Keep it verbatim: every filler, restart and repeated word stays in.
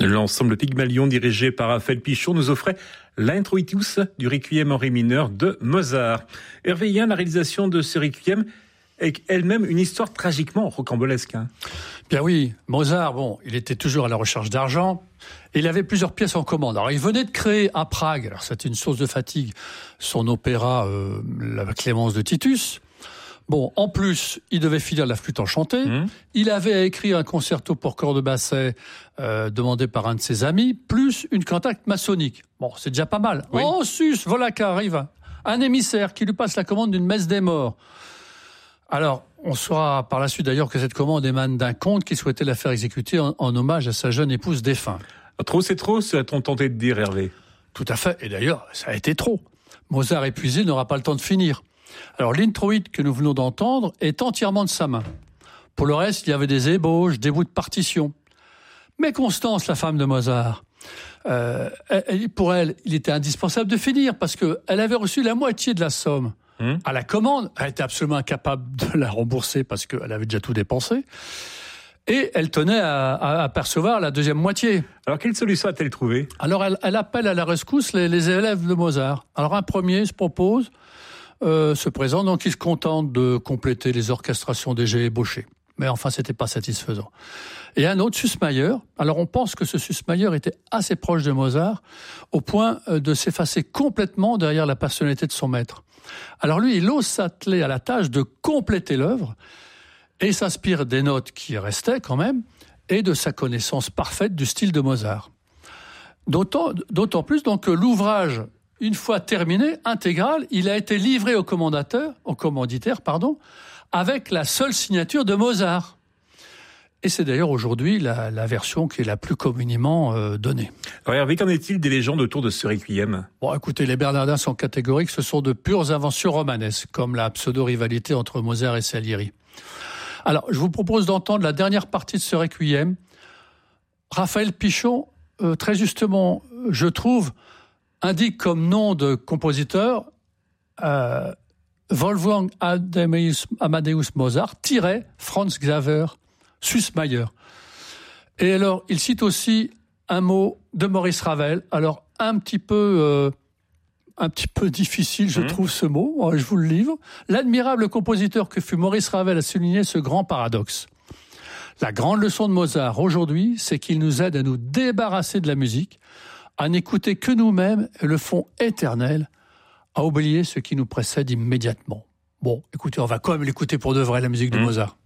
L'ensemble Pygmalion dirigé par Raphaël Pichon nous offrait l'introitus du Requiem en ré mineur de Mozart. Hervé Yen, la réalisation de ce Requiem est elle-même une histoire tragiquement rocambolesque. Hein. Bien oui, Mozart, bon, il était toujours à la recherche d'argent et il avait plusieurs pièces en commande. Alors il venait de créer à Prague, alors c'était une source de fatigue, son opéra euh, La Clémence de Titus. Bon, en plus, il devait finir la flûte enchantée. Mmh. Il avait écrit un concerto pour corps de basset euh, demandé par un de ses amis, plus une cantate maçonnique. Bon, c'est déjà pas mal. Oui. En sus, voilà qu'arrive un émissaire qui lui passe la commande d'une messe des morts. Alors, on saura par la suite d'ailleurs que cette commande émane d'un comte qui souhaitait la faire exécuter en, en hommage à sa jeune épouse défunte. Trop c'est trop, ce a-t-on tenté de dire, Hervé ? Tout à fait, et d'ailleurs, ça a été trop. Mozart épuisé n'aura pas le temps de finir. Alors l'introïde que nous venons d'entendre est entièrement de sa main. Pour le reste, il y avait des ébauches, des bouts de partition. Mais Constance, la femme de Mozart, euh, elle, pour elle, il était indispensable de finir parce qu'elle avait reçu la moitié de la somme. Mmh. À la commande, elle était absolument incapable de la rembourser parce qu'elle avait déjà tout dépensé. Et elle tenait à, à, à percevoir la deuxième moitié. Alors quelle solution a-t-elle trouvé ? Alors elle, elle appelle à la rescousse les, les élèves de Mozart. Alors un premier se propose... Euh, se présente, donc il se contente de compléter les orchestrations déjà ébauchées. Mais enfin, c'était pas satisfaisant. Et un autre, Süssmayer. Alors on pense que ce Süssmayer était assez proche de Mozart, au point de s'effacer complètement derrière la personnalité de son maître. Alors lui, il ose s'atteler à la tâche de compléter l'œuvre, et s'inspire des notes qui restaient quand même, et de sa connaissance parfaite du style de Mozart. D'autant, d'autant plus donc que l'ouvrage, une fois terminé, intégral, il a été livré au commandateur, au commanditaire, pardon, avec la seule signature de Mozart. Et c'est d'ailleurs aujourd'hui la, la version qui est la plus communément euh, donnée. Alors Hervé, qu'en est-il des légendes autour de ce Requiem ? Bon, écoutez, les Bernardins sont catégoriques, ce sont de pures inventions romanesques, comme la pseudo-rivalité entre Mozart et Salieri. Alors, je vous propose d'entendre la dernière partie de ce Requiem. Raphaël Pichon, euh, très justement, je trouve, indique comme nom de compositeur euh, Wolfgang Amadeus, Amadeus Mozart, tiré Franz Xaver Süssmayer. Et alors, il cite aussi un mot de Maurice Ravel. Alors, un petit peu, euh, un petit peu difficile, je mmh. trouve, ce mot. Je vous le livre. L'admirable compositeur que fut Maurice Ravel a souligné ce grand paradoxe. La grande leçon de Mozart aujourd'hui, c'est qu'il nous aide à nous débarrasser de la musique, à n'écouter que nous-mêmes et le fond éternel, à oublier ce qui nous précède immédiatement. Bon, écoutez, on va quand même l'écouter pour de vrai, la musique de mmh. Mozart.